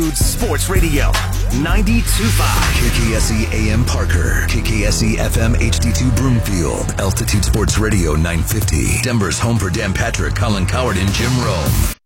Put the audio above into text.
Altitude Sports Radio, 92.5. KKSE AM Parker, KKSE FM HD2 Broomfield, Altitude Sports Radio 950. Denver's home for Dan Patrick, Colin Coward, and Jim Rome.